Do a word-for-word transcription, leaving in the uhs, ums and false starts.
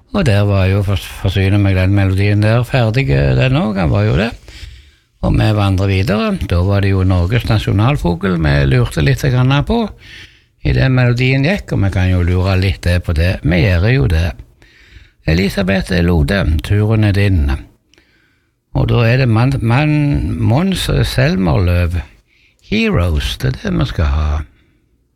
Og der var jo, for forsyne meg den melodien der, ferdig den også, han var jo det. Og vi vandret videre, da var det jo Norges nasjonalfugl, vi lurte litt grann på, i den melodien gikk, og vi kan jo lure litt på det, vi gjør jo det. Elisabeth Lode, turen er din. Og da er det man, man, Mons Selmerløv, Heroes, det er det vi skal ha.